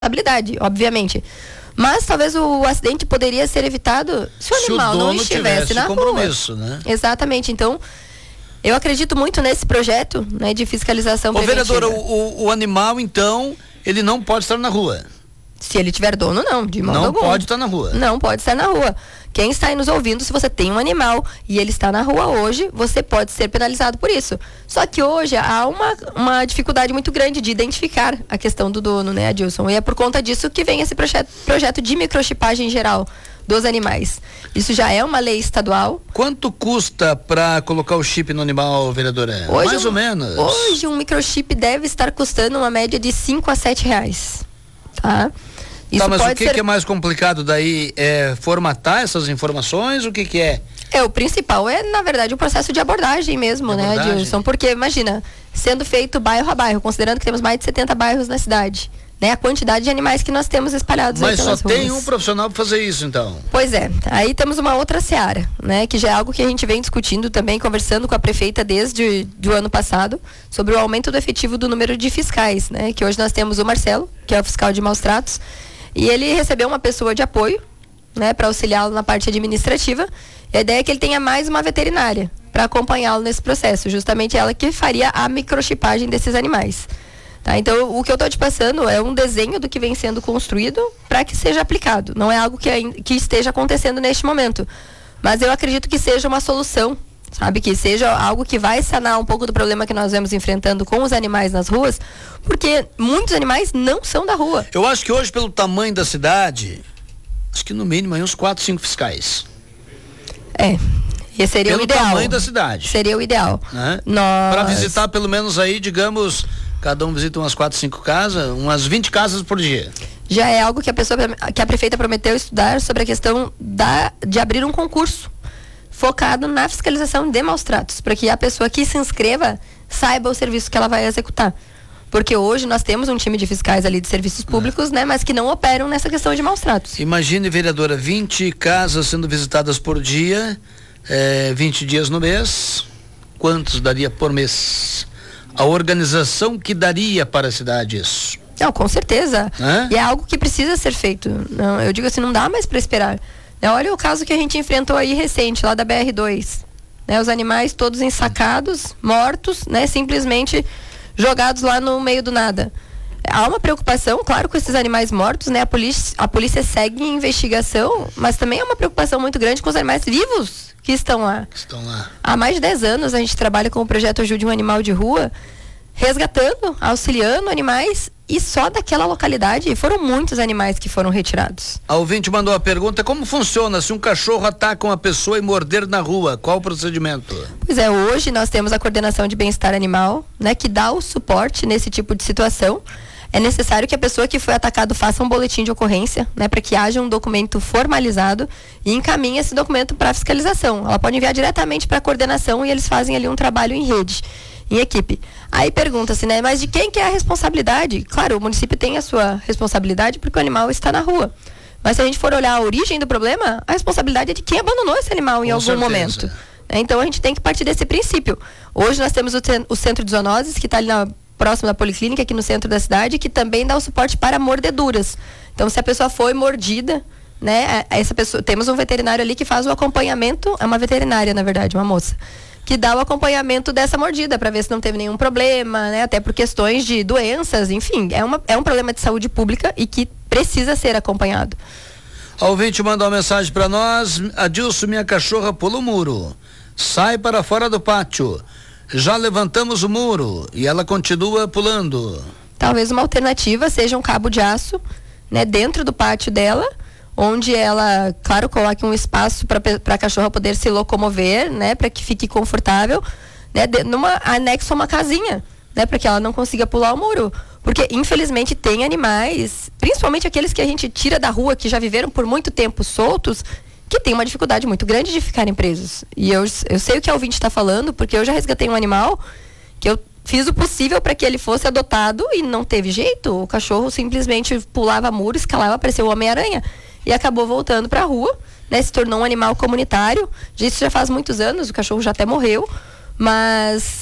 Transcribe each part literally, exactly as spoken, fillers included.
responsabilidade, obviamente. Mas talvez o acidente poderia ser evitado se o se animal o dono não estivesse na compromisso, rua. Né? Exatamente. Então, eu acredito muito nesse projeto, né, de fiscalização Ô, preventiva. vereadora, o, o animal, então, ele não pode estar na rua. Se ele tiver dono, não, de modo não algum. Não pode estar na rua. Não pode estar na rua. Quem está aí nos ouvindo, se você tem um animal e ele está na rua hoje, você pode ser penalizado por isso. Só que hoje há uma, uma dificuldade muito grande de identificar a questão do dono, né, Adilson? E é por conta disso que vem esse projeto, projeto de microchipagem geral dos animais. Isso já é uma lei estadual. Quanto custa para colocar o chip no animal, vereadora? Hoje, Mais um, ou menos. Hoje um microchip deve estar custando uma média de cinco a sete reais. Tá? Isso tá, mas pode o que, ser... que é mais complicado daí? É formatar essas informações? O que que é? É, o principal é, na verdade, o processo de abordagem mesmo, de né, abordagem. Adilson? Porque, imagina, sendo feito bairro a bairro, considerando que temos mais de setenta bairros na cidade, né? A quantidade de animais que nós temos espalhados mas aí pelas só ruas. tem um profissional para fazer isso, então? Pois é, aí temos uma outra seara, né? Que já é algo que a gente vem discutindo também, conversando com a prefeita desde o ano passado, sobre o aumento do efetivo do número de fiscais, né? Que hoje nós temos o Marcelo, que é o fiscal de maus tratos, e ele recebeu uma pessoa de apoio, né, para auxiliá-lo na parte administrativa. E a ideia é que ele tenha mais uma veterinária para acompanhá-lo nesse processo, justamente ela que faria a microchipagem desses animais. Tá? Então, o que eu estou te passando é um desenho do que vem sendo construído para que seja aplicado. Não é algo que, que esteja acontecendo neste momento. Mas eu acredito que seja uma solução, sabe? Que seja algo que vai sanar um pouco do problema que nós vemos enfrentando com os animais nas ruas, porque muitos animais não são da rua. Eu acho que hoje, pelo tamanho da cidade, acho que no mínimo aí uns quatro, cinco fiscais. É, esse seria pelo o ideal. Pelo tamanho da cidade. Seria o ideal. Né? Nós... Para visitar pelo menos aí, digamos, cada um visita umas quatro, cinco casas, umas vinte casas por dia. Já é algo que a pessoa, que a prefeita prometeu estudar sobre a questão da, de abrir um concurso focado na fiscalização de maus tratos, para que a pessoa que se inscreva saiba o serviço que ela vai executar. Porque hoje nós temos um time de fiscais ali de serviços públicos, é. né, mas que não operam nessa questão de maus tratos. Imagine, vereadora, vinte casas sendo visitadas por dia, é, vinte dias no mês, quantos daria por mês? A organização que daria para a cidade isso? Não, com certeza. É? E é algo que precisa ser feito. Não, eu digo assim, não dá mais para esperar. Olha o caso que a gente enfrentou aí recente, lá da B R dois. Né, os animais todos ensacados, mortos, né, simplesmente jogados lá no meio do nada. Há uma preocupação, claro, com esses animais mortos, né? A polícia, a polícia segue em investigação, mas também há uma preocupação muito grande com os animais vivos que estão lá. Estão lá. Há mais de dez anos a gente trabalha com o projeto Ajude um Animal de Rua, resgatando, auxiliando animais, e só daquela localidade foram muitos animais que foram retirados. A ouvinte mandou a pergunta: como funciona se um cachorro ataca uma pessoa e morder na rua? Qual o procedimento? Pois é, hoje nós temos a coordenação de bem-estar animal, né, que dá o suporte nesse tipo de situação. É necessário que a pessoa que foi atacada faça um boletim de ocorrência, né, para que haja um documento formalizado e encaminhe esse documento para fiscalização. Ela pode enviar diretamente para a coordenação e eles fazem ali um trabalho em rede, em equipe. Aí pergunta-se, né, mas de quem que é a responsabilidade? Claro, o município tem a sua responsabilidade porque o animal está na rua. Mas se a gente for olhar a origem do problema, a responsabilidade é de quem abandonou esse animal em Com algum certeza. momento. Então a gente tem que partir desse princípio. Hoje nós temos o, o centro de zoonoses, que está ali na, próximo da policlínica, aqui no centro da cidade, que também dá o suporte para mordeduras. Então se a pessoa foi mordida, né, essa pessoa, temos um veterinário ali que faz o acompanhamento, é uma veterinária na verdade, uma moça, que dá o acompanhamento dessa mordida para ver se não teve nenhum problema, né? Até por questões de doenças, enfim, é, uma, é um problema de saúde pública e que precisa ser acompanhado. A ouvinte mandou uma mensagem para nós: Adilson, minha cachorra pula o muro, sai para fora do pátio, já levantamos o muro e ela continua pulando. Talvez uma alternativa seja um cabo de aço, né, dentro do pátio dela, onde ela, claro, coloque um espaço para a cachorra poder se locomover, né, para que fique confortável, né, de, numa anexo a uma casinha, né, para que ela não consiga pular o muro, porque infelizmente tem animais, principalmente aqueles que a gente tira da rua, que já viveram por muito tempo soltos, que tem uma dificuldade muito grande de ficarem presos. E eu, eu sei o que a ouvinte está falando, porque eu já resgatei um animal que eu fiz o possível para que ele fosse adotado e não teve jeito. O cachorro simplesmente pulava muro, escalava, parecia o Homem-Aranha. E acabou voltando para a rua, né? Se tornou um animal comunitário. Isso já faz muitos anos, o cachorro já até morreu. Mas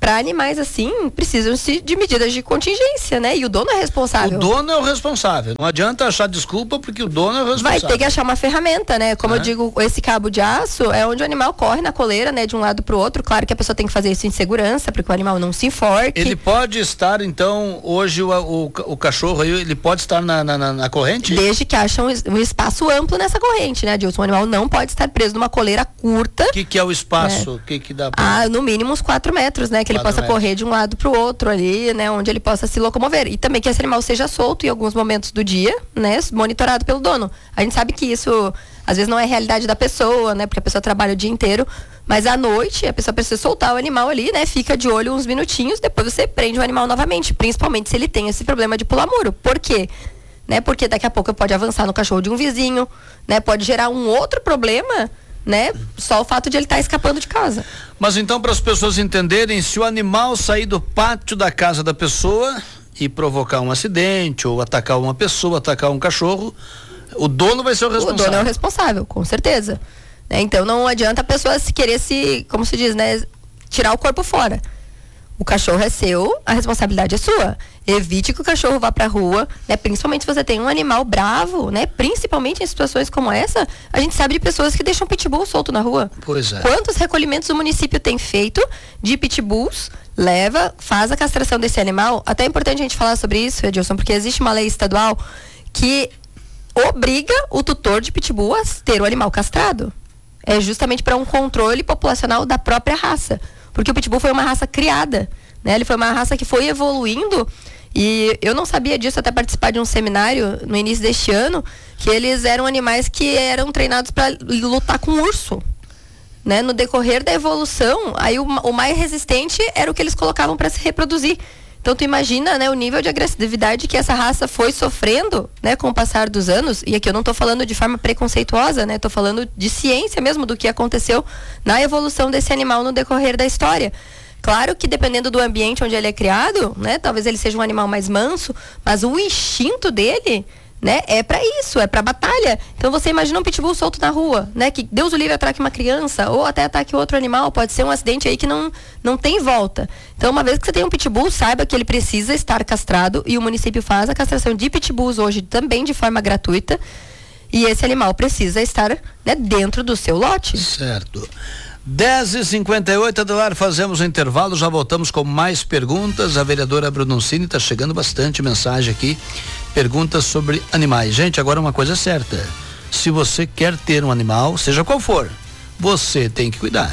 para animais assim, precisam-se de medidas de contingência, né? E o dono é responsável. O dono é o responsável. Não adianta achar desculpa porque o dono é o responsável. Vai ter que achar uma ferramenta, né? Como é. eu digo, esse cabo de aço é onde o animal corre na coleira, né? De um lado pro outro. Claro que a pessoa tem que fazer isso em segurança, porque o animal não se enforque. Ele pode estar, então, hoje o, o, o cachorro aí, ele pode estar na, na, na corrente? Desde que acha um, um espaço amplo nessa corrente, né, Adilson? O animal não pode estar preso numa coleira curta. O que, que é o espaço? O né? que, que dá pra... Ah, no mínimo uns quatro metros, né? Que ele possa metros. correr de um lado pro outro ali, né? Onde ele possa se locomover. E também que esse animal seja solto em alguns momentos do dia, né? Monitorado pelo dono. A gente sabe que isso, às vezes, não é a realidade da pessoa, né? Porque a pessoa trabalha o dia inteiro. Mas à noite, a pessoa precisa soltar o animal ali, né? Fica de olho uns minutinhos, depois você prende o animal novamente. Principalmente se ele tem esse problema de pular muro. Por quê? Né? Porque daqui a pouco pode avançar no cachorro de um vizinho, né? Pode gerar um outro problema, né? Só o fato de ele estar tá escapando de casa. Mas então, para as pessoas entenderem, se o animal sair do pátio da casa da pessoa e provocar um acidente, ou atacar uma pessoa, atacar um cachorro, o dono vai ser o responsável. O dono é o responsável, com certeza. Né? Então não adianta a pessoa se querer se, como se diz, né? Tirar o corpo fora. O cachorro é seu, a responsabilidade é sua. Evite que o cachorro vá pra rua, né? Principalmente se você tem um animal bravo, né? Principalmente em situações como essa, a gente sabe de pessoas que deixam pitbull solto na rua. Pois é. Quantos recolhimentos o município tem feito de pitbulls, leva, faz a castração desse animal? Até é importante a gente falar sobre isso, Edilson, porque existe uma lei estadual que obriga o tutor de pitbull a ter o animal castrado. É justamente para um controle populacional da própria raça. Porque o pitbull foi uma raça criada, né? Ele foi uma raça que foi evoluindo e eu não sabia disso até participar de um seminário no início deste ano, que eles eram animais que eram treinados para lutar com urso, né? No decorrer da evolução, aí o, o mais resistente era o que eles colocavam para se reproduzir. Então tu imagina, né, o nível de agressividade que essa raça foi sofrendo, né, com o passar dos anos. E aqui eu não estou falando de forma preconceituosa, né? Estou falando de ciência mesmo do que aconteceu na evolução desse animal no decorrer da história. Claro que dependendo do ambiente onde ele é criado, né, talvez ele seja um animal mais manso, mas o instinto dele, né, é para isso, é para batalha. Então você imagina um pitbull solto na rua, né, que Deus o livre ataque uma criança ou até ataque outro animal, pode ser um acidente aí que não não tem volta. Então, uma vez que você tem um pitbull, saiba que ele precisa estar castrado e o município faz a castração de pitbulls hoje também de forma gratuita. E esse animal precisa estar, né, dentro do seu lote. Certo. dez e cinquenta e oito, Adelar, fazemos um intervalo, já voltamos com mais perguntas. A vereadora Brunoncini está chegando bastante mensagem aqui, perguntas sobre animais. Gente, agora uma coisa é certa, se você quer ter um animal, seja qual for, você tem que cuidar,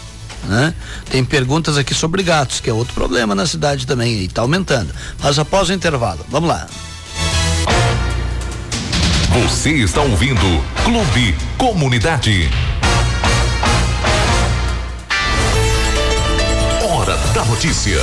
né? Tem perguntas aqui sobre gatos, que é outro problema na cidade também e está aumentando, mas após o intervalo, vamos lá. Você está ouvindo Clube Comunidade. Hora da notícia.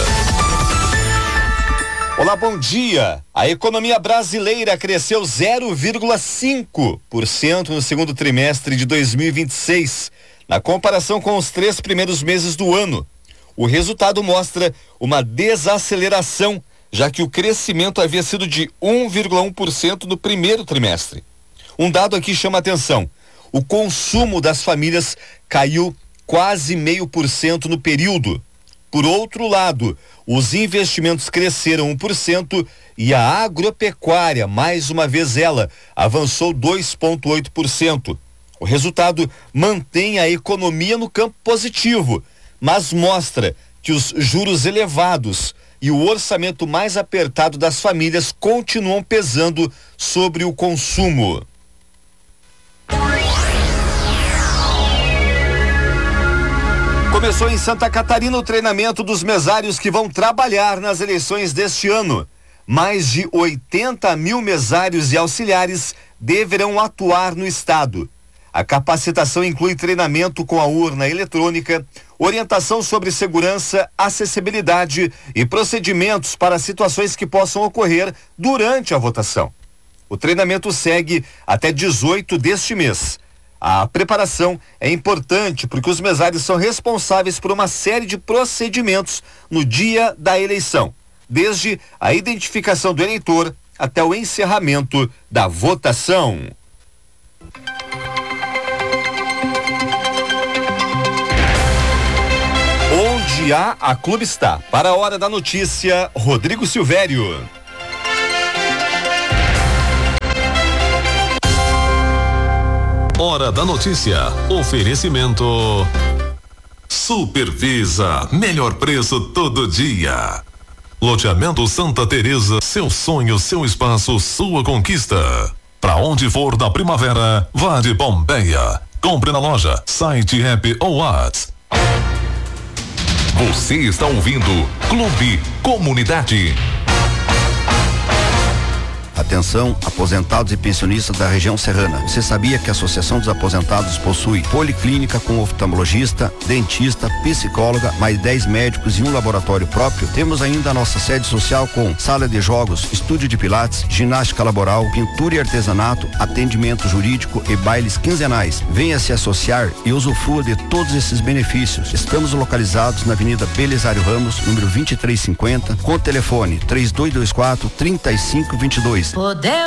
Olá, bom dia. A economia brasileira cresceu zero vírgula cinco por cento no segundo trimestre de dois mil e vinte e seis, na comparação com os três primeiros meses do ano. O resultado mostra uma desaceleração, já que o crescimento havia sido de um vírgula um por cento no primeiro trimestre. Um dado aqui chama atenção: o consumo das famílias caiu quase meio por cento no período. Por outro lado, os investimentos cresceram um por cento e a agropecuária, mais uma vez ela, avançou dois vírgula oito por cento. O resultado mantém a economia no campo positivo, mas mostra que os juros elevados e o orçamento mais apertado das famílias continuam pesando sobre o consumo. Começou em Santa Catarina o treinamento dos mesários que vão trabalhar nas eleições deste ano. Mais de oitenta mil mesários e auxiliares deverão atuar no estado. A capacitação inclui treinamento com a urna eletrônica, orientação sobre segurança, acessibilidade e procedimentos para situações que possam ocorrer durante a votação. O treinamento segue até dezoito deste mês. A preparação é importante porque os mesários são responsáveis por uma série de procedimentos no dia da eleição, desde a identificação do eleitor até o encerramento da votação. Onde Onde há, a Clube está. Para a hora da notícia, Rodrigo Silvério. Hora da notícia. Oferecimento Supervisa, melhor preço todo dia. Loteamento Santa Teresa, seu sonho, seu espaço, sua conquista. Pra onde for da primavera, vá de Pompeia. Compre na loja, site, app ou WhatsApp. Você está ouvindo Clube Comunidade. Atenção, aposentados e pensionistas da região serrana. Você sabia que a Associação dos Aposentados possui policlínica com oftalmologista, dentista, psicóloga, mais dez médicos e um laboratório próprio? Temos ainda a nossa sede social com sala de jogos, estúdio de pilates, ginástica laboral, pintura e artesanato, atendimento jurídico e bailes quinzenais. Venha se associar e usufrua de todos esses benefícios. Estamos localizados na Avenida Belisário Ramos, número vinte e três cinquenta, com o telefone três dois dois quatro, três cinco dois dois. Podemos